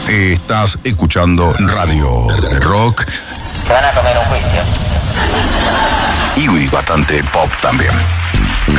Estás escuchando radio de rock. Se van a comer un juicio. Y bastante pop también.